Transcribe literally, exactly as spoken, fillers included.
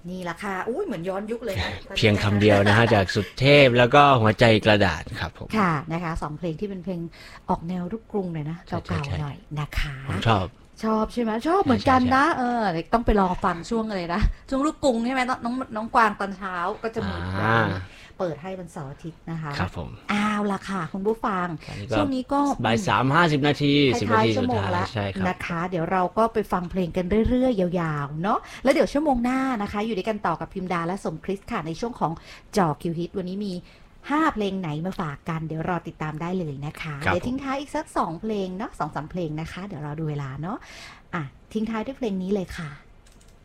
นี่แหละค่ะอุ้ยเหมือนย้อนยุคเลยนะเพียงคำเดียวนะฮะจากสุดเทพแล้วก็หัวใจกระดาษครับผมค่ะนะคะสองเพลงที่เป็นเพลงออกแนวลูกกรุงเลยนะเก่าๆหน่อยนะคะผมชอบชอบใช่ไหมชอบเหมือนกันนะเออต้องไปรอฟังช่วงอะไรนะช่วงลูกกรุงใช่ไหมน้องน้องกวางตอนเช้าก็จะมีเปิดให้วันเสาร์อาทิตย์นะคะครับผมอ้าวล่ะค่ะคุณผู้ฟังช่วงนี้ก็บ่ายสามห้าสิบนาทีสิบนาทีสุดท้ายใช่ครับนะคะเดี๋ยวเราก็ไปฟังเพลงกันเรื่อยๆยาวๆเนาะแล้วเดี๋ยวชั่วโมงหน้านะคะอยู่ด้วยกันต่อกับพิมดาและสมคริสค่ะในช่วงของจอคิวฮิตวันนี้มีห้าเพลงไหนมาฝากกันเดี๋ยวรอติดตามได้เลยนะคะเดี๋ยวทิ้งท้ายอีกสักสองเพลงเนาะสองสามเพลงนะคะเดี๋ยวเราดูเวลาเนาะอ่ะทิ้งท้ายด้วยเพลงนี้เลยค่ะ